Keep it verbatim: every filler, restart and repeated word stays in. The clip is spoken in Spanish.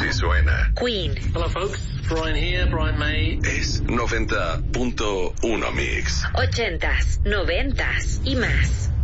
Así suena. Queen. Hello folks, Brian here, Brian May. Es noventa punto uno Mix. Ochentas, noventas y más.